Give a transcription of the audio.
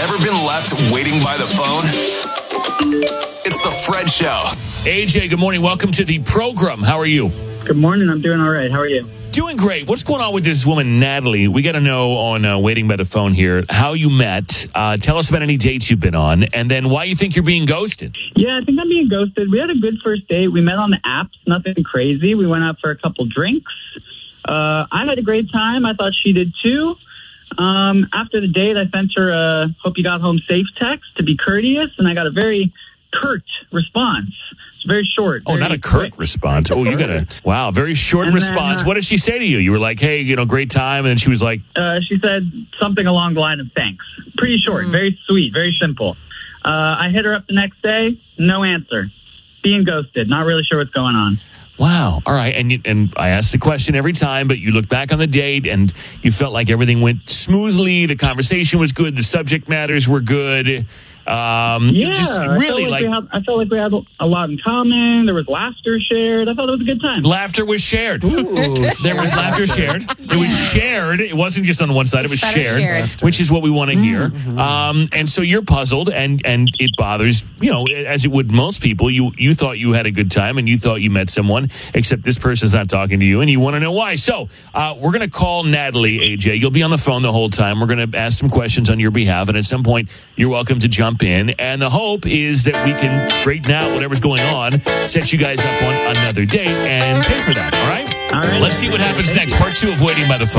Ever been left waiting by the phone? It's the Fred Show. AJ, good morning. Welcome to the program. How are you? Good morning. I'm doing all right. How are you? Doing great. What's going on with this woman, Natalie? We got to know on Waiting by the Phone here how you met. Tell us about any dates you've been on, and then why you think you're being ghosted. Yeah, I think I'm being ghosted. We had a good first date. We met on the apps. Nothing crazy. We went out for a couple drinks. I had a great time. I thought she did too. After the date, I sent her a "Hope you got home safe" text to be courteous, and I got a very curt response. It's very short. Oh, not a curt response. Oh, you got a very short And response. then, What did she say to you? You were like, "Hey, great time," and then she was like, she said something along the line of "thanks." Pretty short, very sweet, very simple. I hit her up the next day. No answer. Being ghosted. Not really sure what's going on. "Wow, all right." And I ask the question every time, but you look back on the date and you felt like everything went smoothly. The conversation was good. The subject matters were good. Just really I felt like we had a lot in common. There was laughter shared. I thought it was a good time. Laughter was shared. There was laughter shared. It was shared. It wasn't just on one side. It was shared, which is what we want to hear. And so you're puzzled, and it bothers, as it would most people. You thought you had a good time, and you thought you met someone, except this person's not talking to you, and you want to know why. So we're going to call Natalie, AJ. You'll be on the phone the whole time. We're going to ask some questions on your behalf, and at some point, you're welcome to jump in. And the hope is that we can straighten out whatever's going on, set you guys up on another date, and pay for that. All right? All right. Let's see what happens next. Part 2 of Waiting by the Phone.